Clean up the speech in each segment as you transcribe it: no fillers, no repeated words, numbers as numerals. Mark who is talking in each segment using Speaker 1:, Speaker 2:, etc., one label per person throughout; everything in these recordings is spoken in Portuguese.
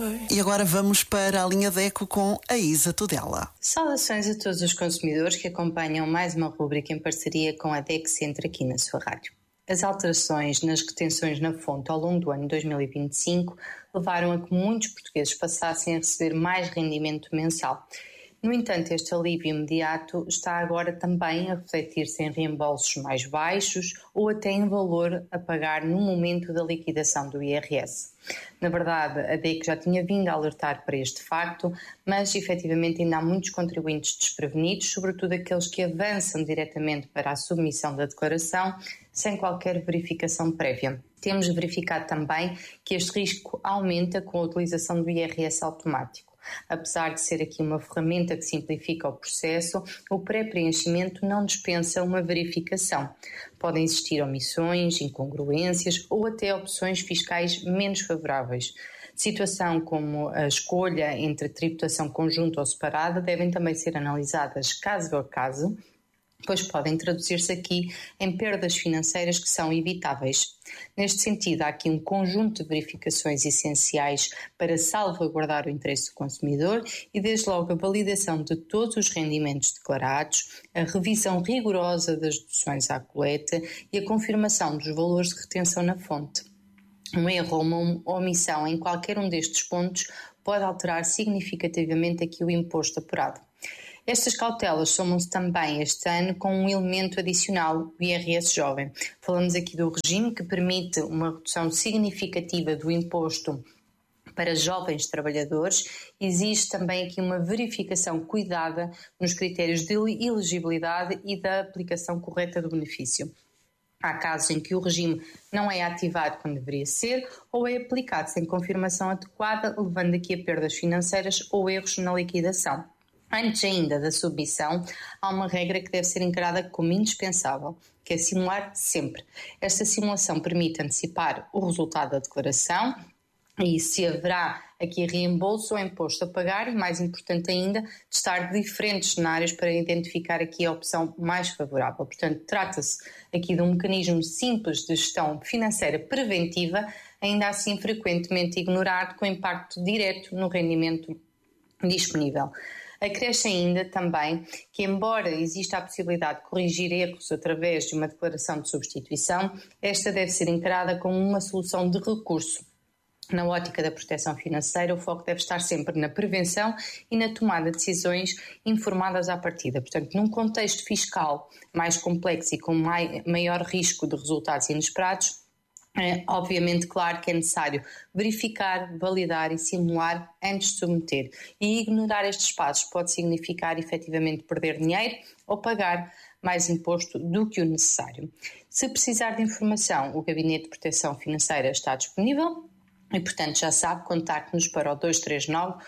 Speaker 1: E agora vamos para a linha DECO com a Isa Tudela.
Speaker 2: Saudações a todos os consumidores que acompanham mais uma rubrica em parceria com a DECO Centro aqui na sua rádio. As alterações nas retenções na fonte ao longo do ano 2025 levaram a que muitos portugueses passassem a receber mais rendimento mensal. No entanto, este alívio imediato está agora também a refletir-se em reembolsos mais baixos ou até em valor a pagar no momento da liquidação do IRS. Na verdade, a DECO já tinha vindo a alertar para este facto, mas efetivamente ainda há muitos contribuintes desprevenidos, sobretudo aqueles que avançam diretamente para a submissão da declaração sem qualquer verificação prévia. Temos verificado também que este risco aumenta com a utilização do IRS automático. Apesar de ser aqui uma ferramenta que simplifica o processo, o pré-preenchimento não dispensa uma verificação. Podem existir omissões, incongruências ou até opções fiscais menos favoráveis. Situação como a escolha entre tributação conjunta ou separada devem também ser analisadas caso a caso, pois podem traduzir-se aqui em perdas financeiras que são evitáveis. Neste sentido, há aqui um conjunto de verificações essenciais para salvaguardar o interesse do consumidor e, desde logo, a validação de todos os rendimentos declarados, a revisão rigorosa das deduções à coleta e a confirmação dos valores de retenção na fonte. Um erro ou uma omissão em qualquer um destes pontos pode alterar significativamente aqui o imposto apurado. Estas cautelas somam-se também este ano com um elemento adicional, o IRS jovem. Falamos aqui do regime que permite uma redução significativa do imposto para jovens trabalhadores. Existe também aqui uma verificação cuidada nos critérios de elegibilidade e da aplicação correta do benefício. Há casos em que o regime não é ativado quando deveria ser ou é aplicado sem confirmação adequada, levando aqui a perdas financeiras ou erros na liquidação. Antes ainda da submissão, há uma regra que deve ser encarada como indispensável, que é simular sempre. Esta simulação permite antecipar o resultado da declaração e se haverá aqui reembolso ou imposto a pagar e, mais importante ainda, testar diferentes cenários para identificar aqui a opção mais favorável. Portanto, trata-se aqui de um mecanismo simples de gestão financeira preventiva, ainda assim frequentemente ignorado, com impacto direto no rendimento disponível. Acresce ainda também que, embora exista a possibilidade de corrigir erros através de uma declaração de substituição, esta deve ser encarada como uma solução de recurso. Na ótica da proteção financeira, o foco deve estar sempre na prevenção e na tomada de decisões informadas à partida. Portanto, num contexto fiscal mais complexo e com maior risco de resultados inesperados, é obviamente claro que é necessário verificar, validar e simular antes de submeter. E ignorar estes passos pode significar efetivamente perder dinheiro ou pagar mais imposto do que o necessário. Se precisar de informação, o Gabinete de Proteção Financeira está disponível e, portanto, já sabe, contacte-nos para o 239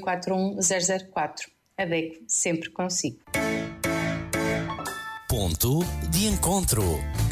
Speaker 2: 841 004. A DECO sempre consigo.
Speaker 3: Ponto de encontro.